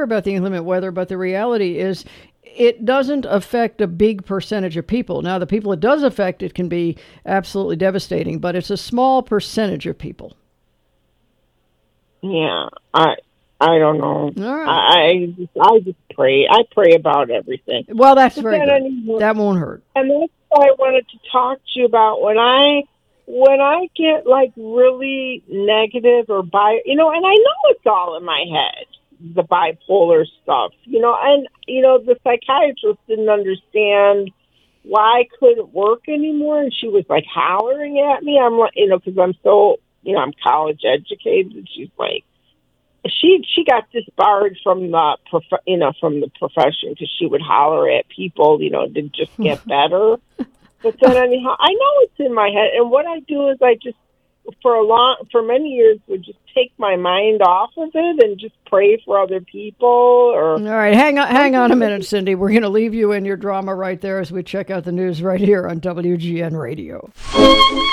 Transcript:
about the inclement weather, but the reality is it doesn't affect a big percentage of people. Now, the people it does affect, it can be absolutely devastating, but it's a small percentage of people. Yeah, I don't know. All right. I just pray. I pray about everything. Well, that's very good. That won't hurt. And that's what I wanted to talk to you about when I get like really negative or and I know it's all in my head, the bipolar stuff, and the psychiatrist didn't understand why I couldn't work anymore, and she was like hollering at me. I'm like, because I'm so, I'm college educated. She's like, she got disbarred from the from the profession because she would holler at people, to just get better. But then anyhow, I know it's in my head, and what I do is I just for many years would just take my mind off of it and just pray for other people. All right, hang on a minute, Cindy. We're going to leave you in your drama right there as we check out the news right here on WGN Radio.